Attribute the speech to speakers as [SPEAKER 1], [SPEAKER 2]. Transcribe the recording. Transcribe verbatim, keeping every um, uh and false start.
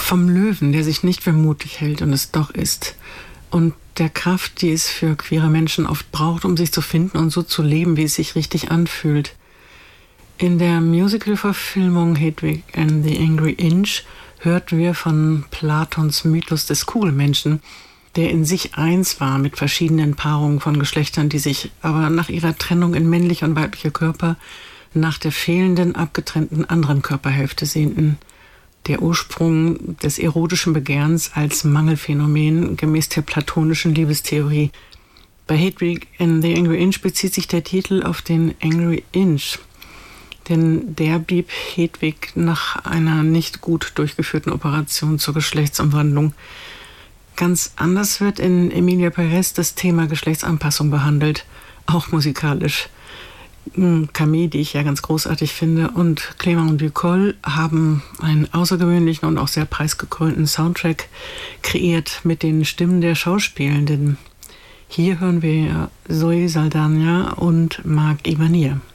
[SPEAKER 1] vom Löwen, der sich nicht für mutig hält und es doch ist. Und der Kraft, die es für queere Menschen oft braucht, um sich zu finden und so zu leben, wie es sich richtig anfühlt. In der Musical-Verfilmung Hedwig and the Angry Inch hörten wir von Platons Mythos des Kugelmenschen, der in sich eins war mit verschiedenen Paarungen von Geschlechtern, die sich aber nach ihrer Trennung in männliche und weibliche Körper nach der fehlenden, abgetrennten anderen Körperhälfte sehnten. Der Ursprung des erotischen Begehrens als Mangelphänomen gemäß der platonischen Liebestheorie. Bei Hedwig and the Angry Inch bezieht sich der Titel auf den Angry Inch, denn der blieb Hedwig nach einer nicht gut durchgeführten Operation zur Geschlechtsumwandlung. Ganz anders wird in Emilia Pérez das Thema Geschlechtsanpassung behandelt, auch musikalisch. Camille, die ich ja ganz großartig finde, und Clément Ducol haben einen außergewöhnlichen und auch sehr preisgekrönten Soundtrack kreiert mit den Stimmen der Schauspielenden. Hier hören wir Zoe Saldana und Marc Ibanez.